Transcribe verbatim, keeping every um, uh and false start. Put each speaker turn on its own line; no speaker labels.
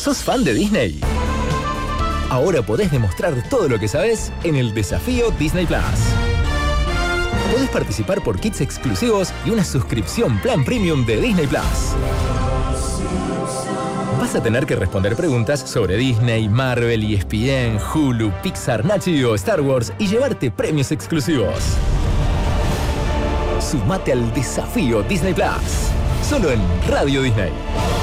¿Sos fan de Disney? Ahora podés demostrar todo lo que sabés en el Desafío Disney Plus. Podés participar por kits exclusivos y una suscripción plan premium de Disney Plus. Vas a tener que responder preguntas sobre Disney, Marvel, E S P N, Hulu, Pixar, Nat Geo, Star Wars y llevarte premios exclusivos. Sumate al Desafío Disney Plus. Solo en Radio Disney.